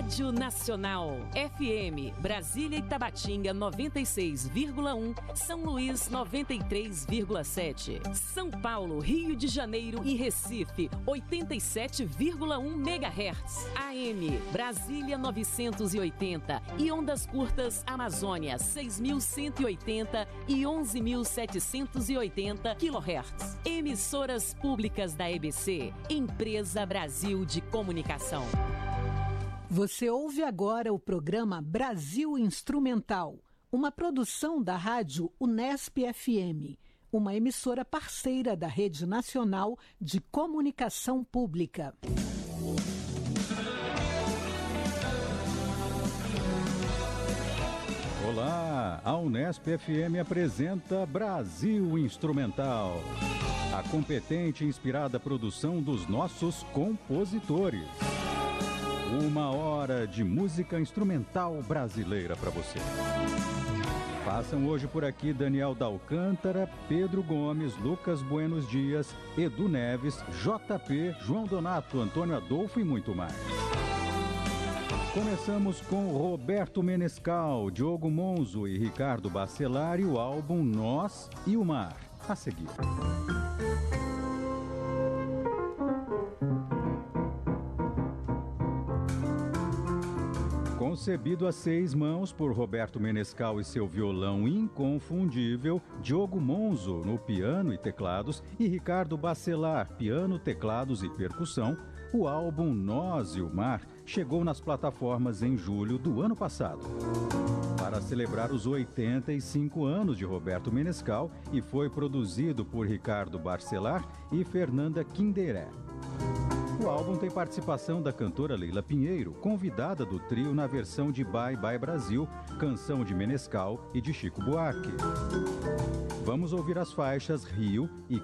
Rádio Nacional. FM, Brasília e Tabatinga 96,1, São Luís 93,7. São Paulo, Rio de Janeiro e Recife 87,1 MHz. AM, Brasília 980 e ondas curtas Amazônia 6.180 e 11.780 kHz. Emissoras públicas da EBC, Empresa Brasil de Comunicação. Você ouve agora o programa Brasil Instrumental, uma produção da rádio Unesp FM, uma emissora parceira da Rede Nacional de Comunicação Pública. Olá, a Unesp FM apresenta Brasil Instrumental, a competente e inspirada produção dos nossos compositores. 1 hora de música instrumental brasileira para você. Passam hoje por aqui Daniel D'Alcântara, Pedro Gomes, Lucas Buenos Dias, Edu Neves, JP, João Donato, Antônio Adolfo e muito mais. Começamos com Roberto Menescal, Diogo Monzo e Ricardo Bacelar e o álbum Nós e o Mar. A seguir. Concebido a 6 mãos por Roberto Menescal e seu violão inconfundível, Diogo Monzo no piano e teclados e Ricardo Bacelar, piano, teclados e percussão, o álbum Nós e o Mar chegou nas plataformas em julho do ano passado. Para celebrar os 85 anos de Roberto Menescal e foi produzido por Ricardo Bacelar e Fernanda Kinderé. O álbum tem participação da cantora Leila Pinheiro, convidada do trio na versão de Bye Bye Brasil, canção de Menescal e de Chico Buarque. Vamos ouvir as faixas Rio e